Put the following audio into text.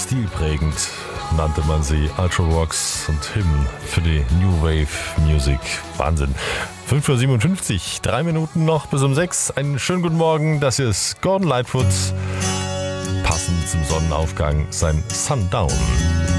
stilprägend nannte man sie, Ultravox und Hymn für die New Wave Music. Wahnsinn. 5:57 Uhr, 3 Minuten noch bis um 6. Einen schönen guten Morgen, das hier ist Gordon Lightfoot. Passend zum Sonnenaufgang sein Sundown.